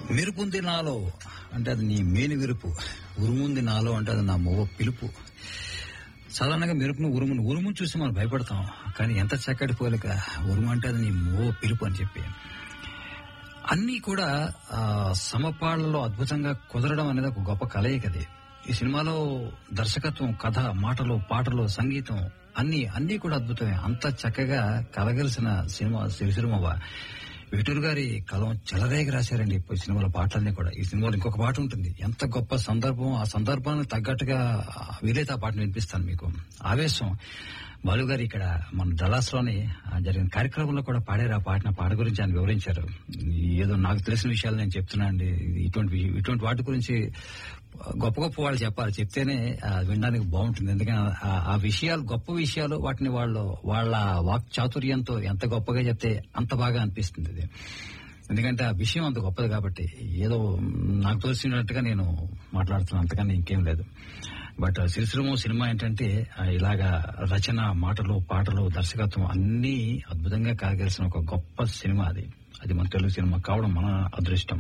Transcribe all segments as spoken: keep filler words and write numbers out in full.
మెరుపుంది నాలో అంటే అది నీ మేలు విరుపు, ఉరుముంది నాలో అంటే అది నా మొగ పిలుపు. సాధారణంగా మెరుపును ఉరుమును ఉరుమును చూసి మనం భయపడతాం, కానీ ఎంత చక్కటి పోలిక, ఉరుము అంటే అది నీ మొగ పిలుపు అని చెప్పి. అన్నీ కూడా ఆ సమపాళ్లలో అద్భుతంగా కుదరడం అనేది ఒక గొప్ప కలయిక. అది ఈ సినిమాలో దర్శకత్వం, కథ, మాటలు, పాటలు, సంగీతం అన్ని అన్ని కూడా అద్భుతమే. అంత చక్కగా కలగలిసిన సినిమా సిరిసిరిమవ్వ. వేటూరు గారి కలం చెలరేగి రాశారండి ఈ సినిమాలో పాటలన్నీ కూడా. ఈ సినిమాలో ఇంకొక పాట ఉంటుంది, ఎంత గొప్ప సందర్భం, ఆ సందర్భానికి తగ్గట్టుగా వీలైతే ఆ పాటను వినిపిస్తాను మీకు. ఆవేశం. బాలు గారు ఇక్కడ మన డలాస్ లోని జరిగిన కార్యక్రమంలో కూడా పాడారు ఆ పాటను. పాట గురించి ఆయన వివరించారు. ఏదో నాకు తెలిసిన విషయాలు నేను చెప్తున్నా అండి. ఇటువంటి ఇటువంటి వాటి గురించి గొప్ప గొప్ప వాళ్ళు చెప్పాలి, చెప్తేనే వినడానికి బాగుంటుంది. ఎందుకంటే ఆ విషయాలు గొప్ప విషయాలు, వాటిని వాళ్ళు వాళ్ళ వాక్ చాతుర్యంతో ఎంత గొప్పగా చెప్తే అంత బాగా అనిపిస్తుంది ఇది. ఎందుకంటే ఆ విషయం అంత గొప్పది కాబట్టి ఏదో నాకు తెలిసినట్టుగా నేను మాట్లాడుతున్నాను, అంతకన్నా ఇంకేం లేదు. బట్ సిరిసిరిమవ్వ సినిమా ఏంటంటే ఇలాగా రచన, మాటలు, పాటలు, దర్శకత్వం అన్నీ అద్భుతంగా కాగలిసిన ఒక గొప్ప సినిమా అది. అది మన తెలుగు సినిమా కావడం మన అదృష్టం.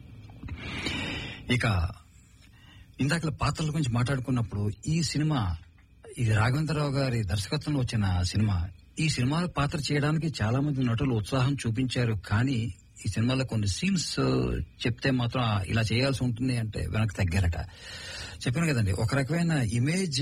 ఇక ఇందాక పాత్రల గురించి మాట్లాడుకున్నప్పుడు ఈ సినిమా ఇది రాఘవేంద్రరావు గారి దర్శకత్వంలో వచ్చిన సినిమా. ఈ సినిమాలో పాత్ర చేయడానికి చాలా మంది నటులు ఉత్సాహం చూపించారు, కానీ ఈ సినిమాలో కొన్ని సీన్స్ చెప్తే మాత్రం ఇలా చేయాల్సి ఉంటుంది అంటే వెనక్కి తగ్గారట. చెప్పాను కదండి, ఒక రకమైన ఇమేజ్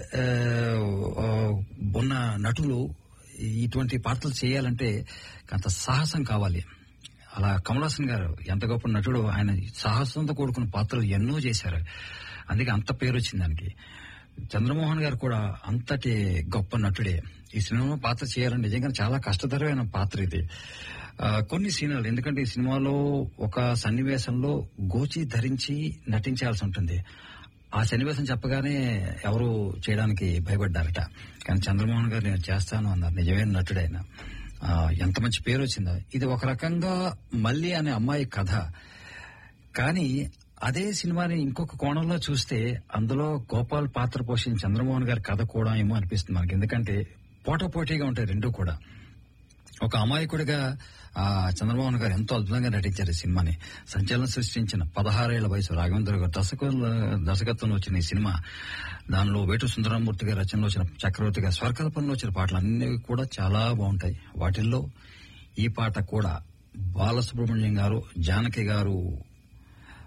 ఉన్న నటులు ఇటువంటి పాత్రలు చేయాలంటే అంత సాహసం కావాలి. అలా కమల్ హాసన్ గారు ఎంత గొప్ప నటుడు, ఆయన సాహసంతో కూడుకున్న పాత్రలు ఎన్నో చేశారు, అందుకే అంత పేరు వచ్చింది దానికి. చంద్రమోహన్ గారు కూడా అంతటి గొప్ప నటుడే. ఈ సినిమాలో పాత్ర చేయాలంటే నిజంగా చాలా కష్టతరమైన పాత్ర ఇది. కొన్ని సీన్లు, ఎందుకంటే ఈ సినిమాలో ఒక సన్నివేశంలో గోచి ధరించి నటించాల్సి ఉంటుంది. ఆ సన్నివేశం చెప్పగానే ఎవరు చేయడానికి భయపడ్డారట, కానీ చంద్రమోహన్ గారు నేను చేస్తాను అన్నారు. నిజమైన నటుడైన ఎంత మంచి పేరు వచ్చిందో. ఇది ఒక రకంగా మల్లి అనే అమ్మాయి కథ, కానీ అదే సినిమాని ఇంకొక కోణంలో చూస్తే అందులో గోపాల్ పాత్ర పోషించిన చంద్రమోహన్ గారి కథ కూడా ఏమో అనిపిస్తుంది మనకి. ఎందుకంటే పోటాపోటీగా ఉంటాయి రెండు కూడా. ఒక అమాయకుడిగా ఆ చంద్రమోహన్ గారు ఎంతో అద్భుతంగా నటించారు ఈ సినిమాని. సంచలనం సృష్టించిన పదహారేళ్ల వయసు రాఘవేంద్ర గారు దర్శక దర్శకత్వంలో వచ్చిన ఈ సినిమా, దానిలో వేటు సుందరమూర్తి గారి రచనలో వచ్చిన చక్రవర్తి గారి స్వరకల్పనలో వచ్చిన పాటలు అన్ని కూడా చాలా బాగుంటాయి. వాటిల్లో ఈ పాట కూడా బాలసుబ్రహ్మణ్యం గారు, జానకి గారు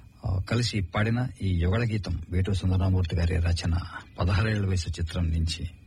కలిసి పాడిన ఈ యుగళ గీతం వేటు సుందరమూర్తి గారి రచన పదహారేళ్ల వయసు చిత్రం నుంచి